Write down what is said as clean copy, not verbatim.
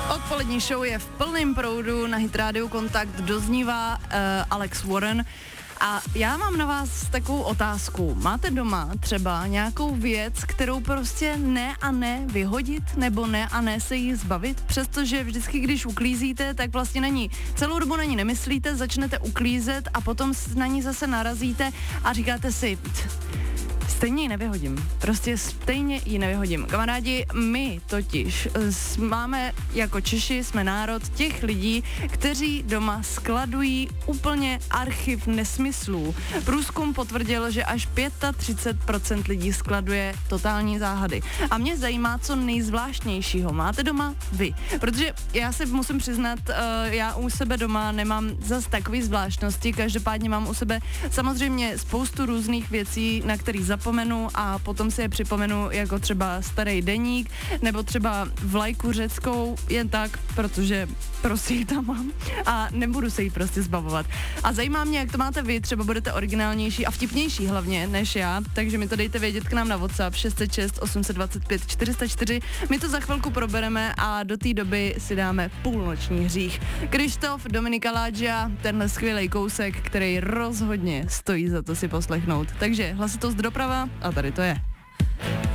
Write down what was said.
Odpolední show je v plném proudu, na Hit Radio Kontakt doznívá Alex Warren. A já mám na vás takovou otázku. Máte doma třeba nějakou věc, kterou prostě ne a ne vyhodit, nebo ne a ne se jí zbavit? Přestože vždycky, když uklízíte, tak vlastně na ní celou dobu na ní nemyslíte, začnete uklízet a potom na ní zase narazíte a říkáte si... Stejně ji nevyhodím. Prostě stejně ji nevyhodím. Kamarádi, my totiž máme jako Češi, jsme národ těch lidí, kteří doma skladují úplně archiv nesmyslů. Průzkum potvrdil, že až 35% lidí skladuje totální záhady. A mě zajímá, co nejzvláštnějšího máte doma vy. Protože já se musím přiznat, já u sebe doma nemám zas takový zvláštnosti, každopádně mám u sebe samozřejmě spoustu různých věcí, na kterých zapomenu a potom si je připomenu jako třeba starý deník nebo třeba vlajku řeckou jen tak, protože prostě ji tam mám a nebudu se jí prostě zbavovat. A zajímá mě, jak to máte vy, třeba budete originálnější a vtipnější hlavně než já, takže mi to dejte vědět k nám na WhatsApp 606 825 404. My to za chvilku probereme a do té doby si dáme půlnoční hřích. Krištof, Dominika Ládža, tenhle skvělý kousek, který rozhodně stojí za to si poslechnout. Takže hlasitost doprava a tady to je.